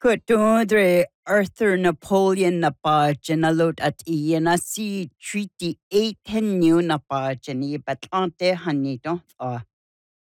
Kutundre Arthur Napoleon Napajan alot at iyan si Treaty 8 henyu Napajani Batlante Hanito